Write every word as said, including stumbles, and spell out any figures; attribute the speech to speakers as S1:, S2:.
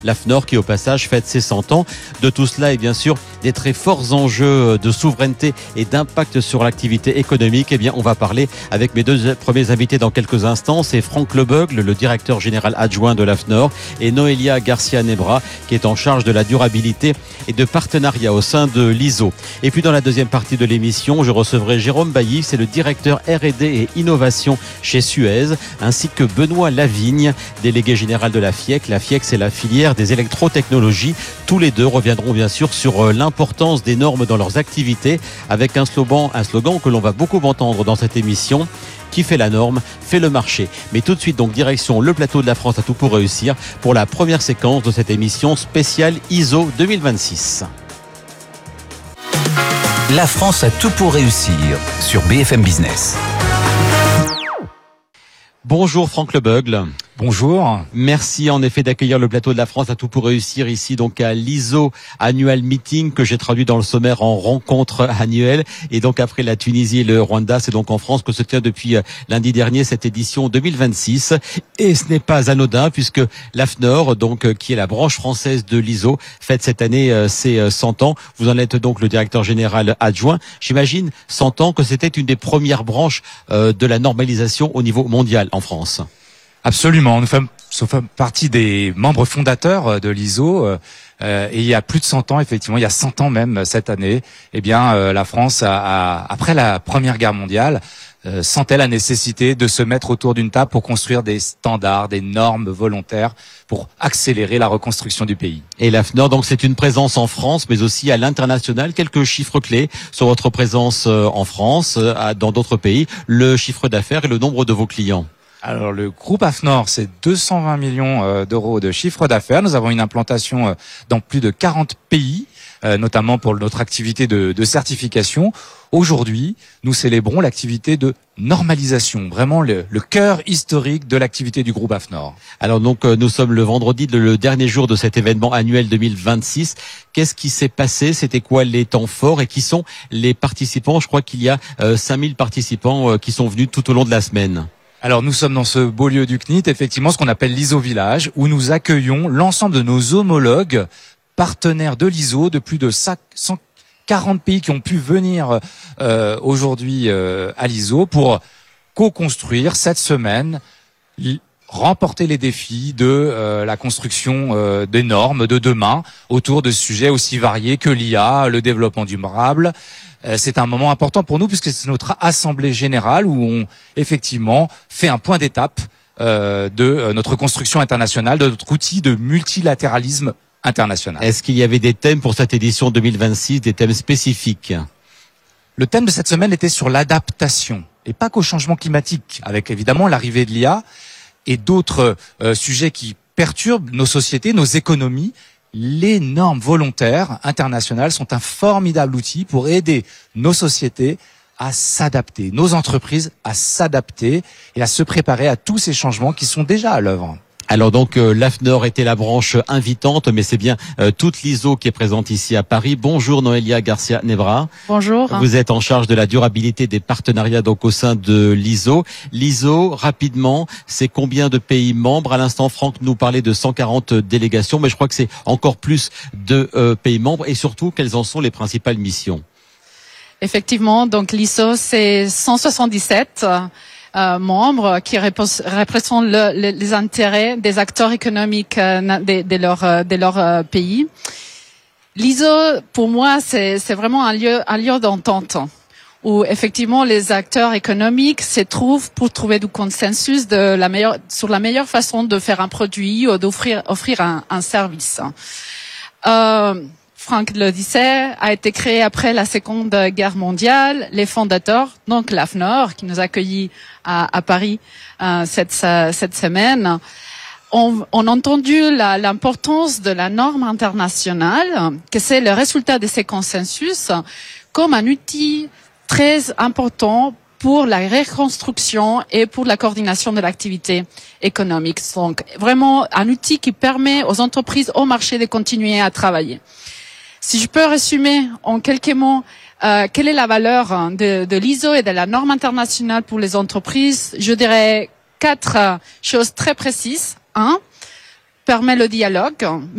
S1: L'AFNOR qui au passage fête ses cent ans. De tout cela et bien sûr des très forts enjeux de souveraineté et d'impact sur l'activité économique. Eh bien on va parler avec mes deux premiers invités dans quelques instants. C'est Franck Lebeugle, le directeur général adjoint de l'AFNOR, et Noélia Garcia-Nebra qui est en charge de la durabilité et de partenariat au sein de l'I S O. Et puis dans la deuxième partie de l'émission, je recevrai Jérôme Bailly, c'est le directeur R et D et innovation chez Suez, ainsi que Benoît Lavigne, délégué général de la FIEC. La FIEC, c'est la filière des électrotechnologies. Tous les deux reviendront bien sûr sur l'importance des normes dans leurs activités avec un slogan, un slogan que l'on va beaucoup entendre dans cette émission. Qui fait la norme, fait le marché. Mais tout de suite, donc, direction le plateau de la France à tout pour réussir pour la première séquence de cette émission spéciale I S O deux mille vingt-six.
S2: La France a tout pour réussir sur B F M Business.
S1: Bonjour Franck Lebeugle.
S3: Bonjour.
S1: Merci en effet d'accueillir le plateau de la France à tout pour réussir ici donc à l'I S O Annual Meeting que j'ai traduit dans le sommaire en rencontre annuelle. Et donc après la Tunisie et le Rwanda, c'est donc en France que se tient depuis lundi dernier cette édition deux mille vingt-six. Et ce n'est pas anodin puisque l'AFNOR, donc qui est la branche française de l'I S O, fête cette année ses cent ans. Vous en êtes donc le directeur général adjoint. J'imagine cent ans que c'était une des premières branches de la normalisation au niveau mondial en France.
S3: Absolument, nous faisons, nous faisons partie des membres fondateurs de l'I S O euh, et il y a plus de cent ans, effectivement, il y a cent ans même cette année, eh bien euh, la France, a, a, après la Première Guerre mondiale, euh, sentait la nécessité de se mettre autour d'une table pour construire des standards, des normes volontaires pour accélérer la reconstruction du pays.
S1: Et l'AFNOR, donc c'est une présence en France, mais aussi à l'international. Quelques chiffres clés sur votre présence en France, dans d'autres pays, le chiffre d'affaires et le nombre de vos clients.
S3: Alors le groupe AFNOR, c'est deux cent vingt millions d'euros de chiffre d'affaires. Nous avons une implantation dans plus de quarante pays, notamment pour notre activité de, de certification. Aujourd'hui, nous célébrons l'activité de normalisation, vraiment le, le cœur historique de l'activité du groupe AFNOR.
S1: Alors donc nous sommes le vendredi, le dernier jour de cet événement annuel deux mille vingt-six. Qu'est-ce qui s'est passé? C'était quoi les temps forts et qui sont les participants? Je crois qu'il y a euh, cinq mille participants euh, qui sont venus tout au long de la semaine.
S3: Alors nous sommes dans ce beau lieu du C N I T, effectivement ce qu'on appelle l'I S O Village, où nous accueillons l'ensemble de nos homologues partenaires de l'I S O de plus de cent quarante pays qui ont pu venir euh, aujourd'hui euh, à l'I S O pour co-construire cette semaine, remporter les défis de euh, la construction euh, des normes de demain autour de sujets aussi variés que l'I A, le développement durable. C'est un moment important pour nous puisque c'est notre assemblée générale où on effectivement fait un point d'étape euh, de notre construction internationale, de notre outil de multilatéralisme international.
S1: Est-ce qu'il y avait des thèmes pour cette édition deux mille vingt-six, des thèmes spécifiques?
S3: Le thème de cette semaine était sur l'adaptation et pas qu'au changement climatique, avec évidemment l'arrivée de l'I A et d'autres euh, sujets qui perturbent nos sociétés, nos économies. Les normes volontaires internationales sont un formidable outil pour aider nos sociétés à s'adapter, nos entreprises à s'adapter et à se préparer à tous ces changements qui sont déjà à l'œuvre.
S1: Alors donc euh, l'AFNOR était la branche invitante, mais c'est bien euh, toute l'I S O qui est présente ici à Paris. Bonjour Noélia Garcia-Nebra.
S4: Bonjour.
S1: Vous êtes en charge de la durabilité des partenariats donc au sein de l'I S O. L'I S O, rapidement, c'est combien de pays membres? À l'instant, Franck nous parlait de cent quarante délégations, mais je crois que c'est encore plus de euh, pays membres. Et surtout, quelles en sont les principales missions?
S4: Effectivement, donc l'I S O, c'est cent soixante-dix-sept Euh, membres qui représentent le, le, les intérêts des acteurs économiques euh, de, de leur, euh, de leur euh, pays. L'I S O, pour moi, c'est, c'est vraiment un lieu, un lieu d'entente où effectivement les acteurs économiques se trouvent pour trouver du consensus de la meilleure, sur la meilleure façon de faire un produit ou d'offrir offrir un, un service. Euh, Franck le disait, a été créé après la Seconde Guerre mondiale. Les fondateurs, donc l'AFNOR, qui nous a accueillis à, à Paris euh, cette, cette semaine, ont, ont entendu la, l'importance de la norme internationale, que c'est le résultat de ces consensus, comme un outil très important pour la reconstruction et pour la coordination de l'activité économique. Donc vraiment un outil qui permet aux entreprises, au marché de continuer à travailler. Si je peux résumer en quelques mots euh, quelle est la valeur de, de l'I S O et de la norme internationale pour les entreprises, je dirais quatre choses très précises. Un, permet le dialogue.